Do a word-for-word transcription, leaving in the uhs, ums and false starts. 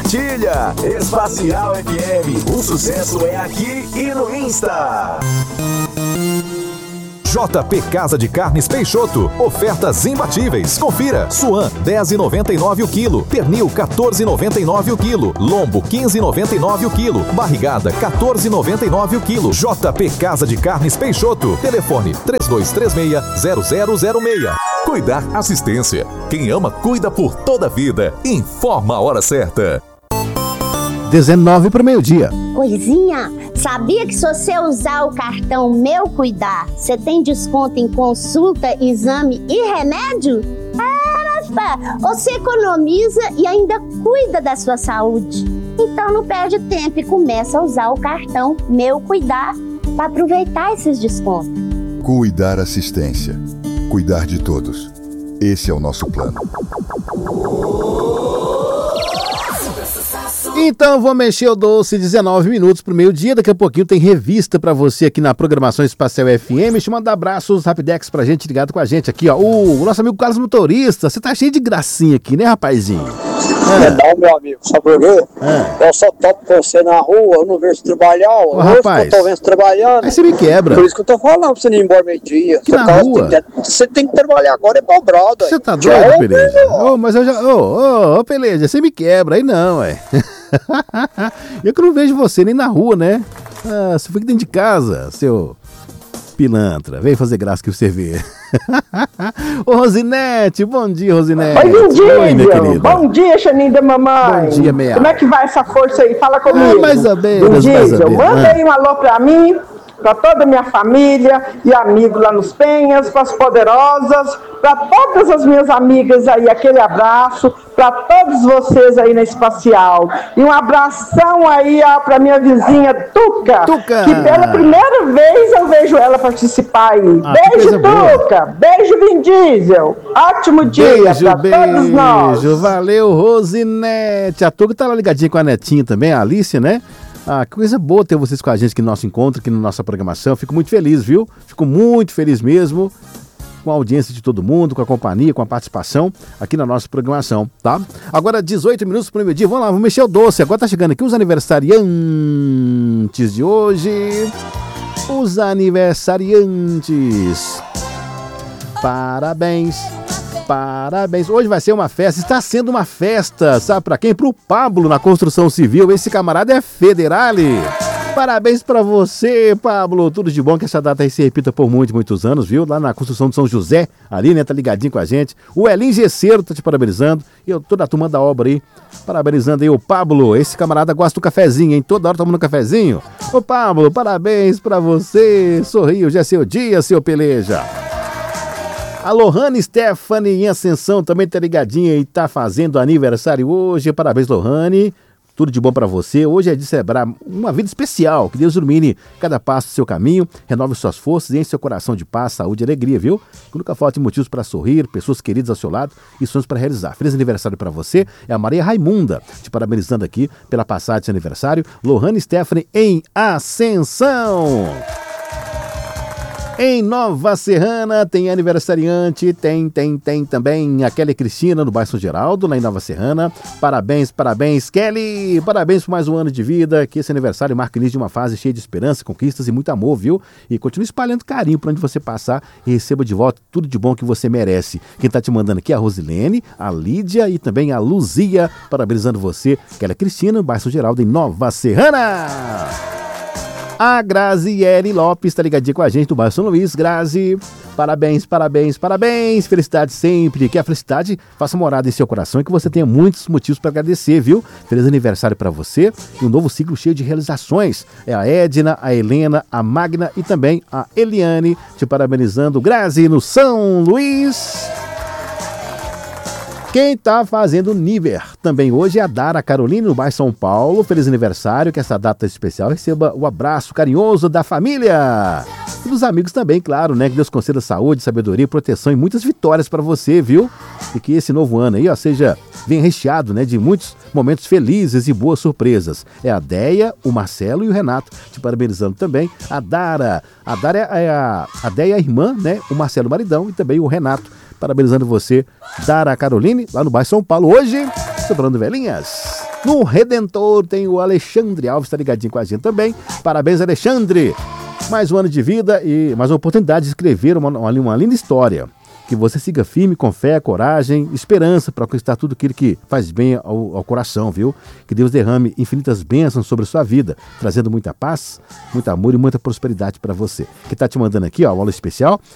compartilha. Espacial F M, o sucesso é aqui e no Insta. J P Casa de Carnes Peixoto, ofertas imbatíveis. Confira: suan dez reais e noventa e nove centavos o quilo, pernil quatorze reais e noventa e nove centavos o quilo, lombo quinze reais e noventa e nove centavos o quilo, barrigada quatorze reais e noventa e nove centavos o quilo. J P Casa de Carnes Peixoto. Telefone três dois três seis, zero zero zero seis. Cuidar Assistência. Quem ama, cuida por toda a vida. Informa a hora certa. dezenove para o meio-dia. Coisinha, sabia que se você usar o cartão Meu Cuidar, você tem desconto em consulta, exame e remédio? Caramba! Você economiza e ainda cuida da sua saúde. Então não perde tempo e começa a usar o cartão Meu Cuidar para aproveitar esses descontos. Cuidar Assistência. Cuidar de todos. Esse é o nosso plano. Então vou mexer o doce, dezenove minutos pro meio-dia. Daqui a pouquinho tem revista pra você aqui na programação Espacial F M. Deixa eu mandar abraços Rapidex pra gente, ligado com a gente aqui, ó. O, o nosso amigo Carlos Motorista. Você tá cheio de gracinha aqui, né, rapazinho? É. Não, meu amigo, sabe por quê? É. Eu só topo com você na rua, eu não vejo você trabalhar. Ô, rapaz, eu tô vendo você trabalhando. Aí você me quebra. Por isso que eu tô falando pra você não ir embora meio-dia. Que na rua? Tem que, você tem que trabalhar agora, é cobrado. Você tá doido, Peleja? Ô, mas eu já... Ô, ô, ô, Peleja, você me quebra. Aí não, ué. Eu que não vejo você nem na rua, né? Ah, você foi aqui dentro de casa, seu pilantra. Vem fazer graça que você vê. Ô, Rosinete, bom dia, Rosinete. Oi, Oi, minha querida. Bom dia, Xaninha da mamãe. Bom dia, meia. Como é que vai essa força aí? Fala comigo. Ah, mais ou menos, mais ou menos. Manda aí um alô pra mim, pra toda a minha família e amigos lá nos Penhas, pras Poderosas, pra todas as minhas amigas aí, aquele abraço, pra todos vocês aí na Espacial. E um abração aí ó, pra minha vizinha Tuca, Tuca, que pela primeira vez eu vejo ela participar aí. Ah, beijo, Tuca. Boa. Beijo, Vin Diesel. Ótimo dia beijo, pra beijo, todos nós. Valeu, Rosinete. A Tuca tá lá ligadinha com a netinha também, a Alice, né? Ah, que coisa boa ter vocês com a gente aqui no nosso encontro, aqui na nossa programação. Fico muito feliz, viu? Fico muito feliz mesmo com a audiência de todo mundo, com a companhia, com a participação aqui na nossa programação, tá? Agora, dezoito minutos para o meio-dia. Vamos lá, vamos mexer o doce. Agora tá chegando aqui os aniversariantes de hoje. Os aniversariantes. Parabéns. Parabéns. Hoje vai ser uma festa, está sendo uma festa, sabe pra quem? Pro Pablo na construção civil. Esse camarada é federale. Parabéns pra você, Pablo. Tudo de bom, que essa data aí se repita por muitos, muitos anos, viu? Lá na construção de São José, ali, né? Tá ligadinho com a gente. O Elin Gesseiro tá te parabenizando. E eu, toda a turma da obra aí, parabenizando aí o Pablo. Esse camarada gosta do cafezinho, hein? Toda hora tomando um cafezinho. Ô, Pablo, parabéns pra você. Sorri, hoje é seu dia, seu Peleja. A Lohane Stephanie em Ascensão também tá ligadinha e tá fazendo aniversário hoje. Parabéns, Lohane. Tudo de bom pra você. Hoje é de celebrar uma vida especial. Que Deus ilumine cada passo do seu caminho, renove suas forças e enche seu coração de paz, saúde e alegria, viu? Que nunca falte motivos para sorrir, pessoas queridas ao seu lado e sonhos para realizar. Feliz aniversário pra você. É a Maria Raimunda te parabenizando aqui pela passagem de aniversário. Lohane Stephanie em Ascensão. Em Nova Serrana tem aniversariante, tem, tem, tem também a Kelly Cristina no bairro São Geraldo, lá em Nova Serrana. Parabéns, parabéns, Kelly! Parabéns por mais um ano de vida, que esse aniversário marque o início de uma fase cheia de esperança, conquistas e muito amor, viu? E continue espalhando carinho por onde você passar e receba de volta tudo de bom que você merece. Quem tá te mandando aqui é a Rosilene, a Lídia e também a Luzia, parabenizando você, Kelly Cristina, no bairro São Geraldo, em Nova Serrana. A Graziele Lopes está ligadinha com a gente do bairro São Luís. Grazi, parabéns, parabéns, parabéns. Felicidade sempre. Que a felicidade faça morada em seu coração e que você tenha muitos motivos para agradecer, viu? Feliz aniversário para você e um novo ciclo cheio de realizações. É a Edna, a Helena, a Magna e também a Eliane te parabenizando. Grazi no São Luís. Quem tá fazendo nível também hoje é a Dara Carolina, no bairro São Paulo. Feliz aniversário, que essa data especial receba o abraço carinhoso da família. E dos amigos também, claro, né? Que Deus conceda saúde, sabedoria, proteção e muitas vitórias para você, viu? E que esse novo ano aí, ó, seja bem recheado, né? De muitos momentos felizes e boas surpresas. É a Deia, o Marcelo e o Renato te parabenizando também. A Dara, a Dara é a, a Deia é a irmã, né? O Marcelo o maridão e também o Renato. Parabenizando você, Dara Caroline, lá no bairro São Paulo, hoje, sobrando velhinhas. No Redentor tem o Alexandre Alves, está ligadinho com a gente também. Parabéns, Alexandre. Mais um ano de vida e mais uma oportunidade de escrever uma, uma, uma linda história. Que você siga firme, com fé, coragem, esperança para conquistar tudo aquilo que faz bem ao, ao coração, viu? Que Deus derrame infinitas bênçãos sobre a sua vida, trazendo muita paz, muito amor e muita prosperidade para você. Que está te mandando aqui, ó, uma aula especial,